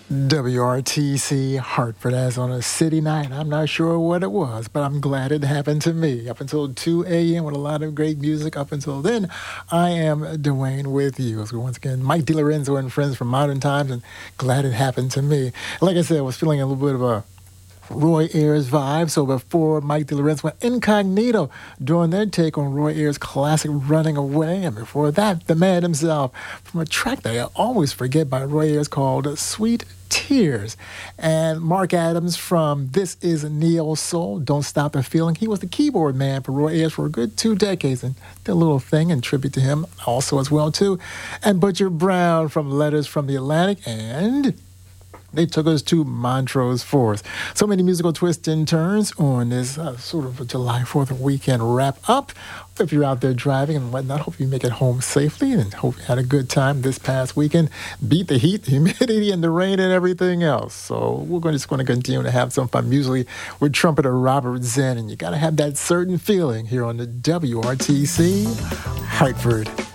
WRTC Hartford as on a city night. I'm not sure what it was, but I'm glad it happened to me. Up until 2 a.m. with a lot of great music. Up until then, I am Dwayne with you. So once again, Mike DiLorenzo and friends from Modern Times, and glad it happened to me. Like I said, I was feeling a little bit of a Roy Ayers vibe. So before Mike DiLorenzo went Incognito doing their take on Roy Ayers' classic Running Away. And before that, the man himself from a track that I always forget by Roy Ayers called Sweet Tears. And Mark Adams from This Is Neo Soul, Don't Stop the Feeling. He was the keyboard man for Roy Ayers for a good 2 decades, and did a little thing in tribute to him also as well too. And Butcher Brown from Letters from the Atlantic, and they took us to Montrose Forest. So many musical twists and turns on this sort of a July 4th weekend wrap up. If you're out there driving and whatnot, hope you make it home safely and hope you had a good time this past weekend. Beat the heat, the humidity, and the rain and everything else. So we're just going to continue to have some fun musically with trumpeter Robert Zen. And you got to have that certain feeling here on the WRTC Hartford.